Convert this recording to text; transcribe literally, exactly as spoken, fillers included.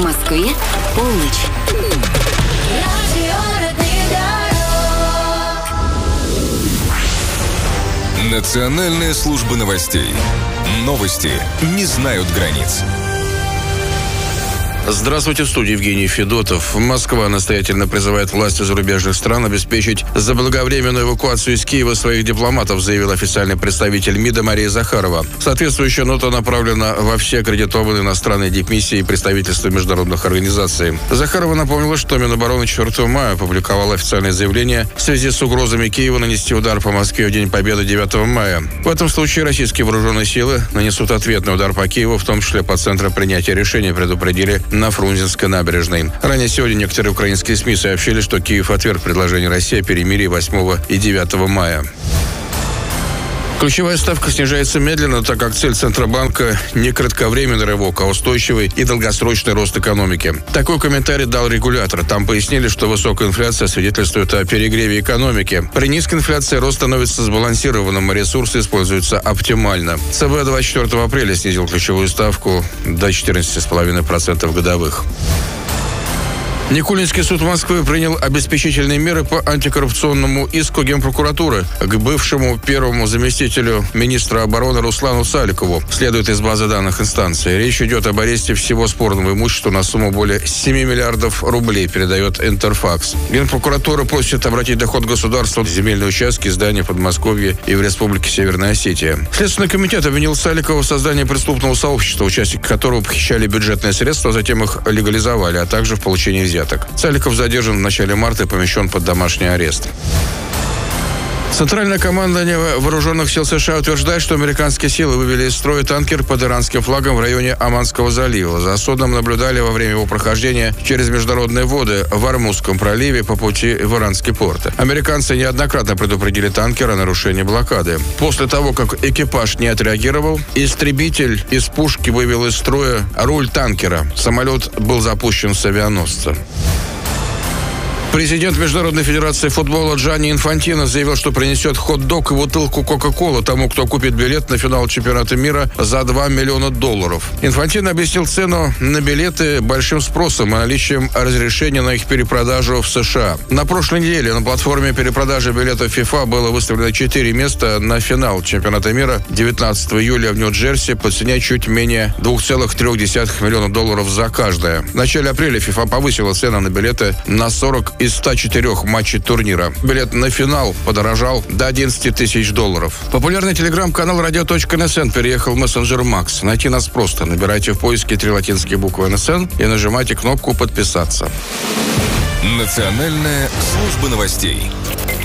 Москве полночь. Национальная служба новостей. Новости не знают границ. Здравствуйте, в студии Евгений Федотов. Москва настоятельно призывает власти зарубежных стран обеспечить заблаговременную эвакуацию из Киева своих дипломатов, заявил официальный представитель МИДа Мария Захарова. Соответствующая нота направлена во все аккредитованные иностранные дипмиссии и представительства международных организаций. Захарова напомнила, что Минобороны четвёртого мая опубликовало официальное заявление в связи с угрозами Киева нанести удар по Москве в День Победы девятого мая. В этом случае российские вооруженные силы нанесут ответный удар по Киеву, в том числе по центру принятия решений, предупредили на Фрунзенской набережной. Ранее сегодня некоторые украинские СМИ сообщили, что Киев отверг предложение России о перемирии восьмого и девятого мая. Ключевая ставка снижается медленно, так как цель Центробанка не кратковременный рывок, а устойчивый и долгосрочный рост экономики. Такой комментарий дал регулятор. Там пояснили, что высокая инфляция свидетельствует о перегреве экономики. При низкой инфляции рост становится сбалансированным, а ресурсы используются оптимально. ЦБ двадцать четвёртого апреля снизил ключевую ставку до четырнадцати целых пяти десятых процента годовых. Никулинский суд Москвы принял обеспечительные меры по антикоррупционному иску Генпрокуратуры к бывшему первому заместителю министра обороны Руслану Саликову, следует из базы данных инстанции. Речь идет об аресте всего спорного имущества на сумму более семи миллиардов рублей, передает Интерфакс. Генпрокуратура просит обратить доход государства в земельные участки, здания в Подмосковье и в Республике Северная Осетия. Следственный комитет обвинил Саликова в создании преступного сообщества, участники которого похищали бюджетные средства, а затем их легализовали, а также в получении взяток. Саликов задержан в начале марта и помещен под домашний арест. Центральное командование вооруженных сил США утверждает, что американские силы вывели из строя танкер под иранским флагом в районе Оманского залива. За судном наблюдали во время его прохождения через международные воды в Ормузском проливе по пути в иранский порт. Американцы неоднократно предупредили танкер о нарушении блокады. После того, как экипаж не отреагировал, истребитель из пушки вывел из строя руль танкера. Самолет был запущен с авианосца. Президент Международной федерации футбола Джанни Инфантино заявил, что принесет хот-дог и бутылку Кока-Колы тому, кто купит билет на финал чемпионата мира за два миллиона долларов. Инфантино объяснил цену на билеты большим спросом и наличием разрешения на их перепродажу в США. На прошлой неделе на платформе перепродажи билетов FIFA было выставлено четыре места на финал чемпионата мира девятнадцатого июля в Нью-Джерси по цене чуть менее двух целых трёх десятых миллиона долларов за каждое. В начале апреля FIFA повысила цену на билеты на сорок из ста четырёх матчей турнира. Билет на финал подорожал до одиннадцати тысяч долларов. Популярный телеграм-канал радио точка эн эс эн переехал в мессенджер Макс. Найти нас просто. Набирайте в поиске три латинские буквы эн эс эн и нажимайте кнопку «Подписаться». Национальная служба новостей.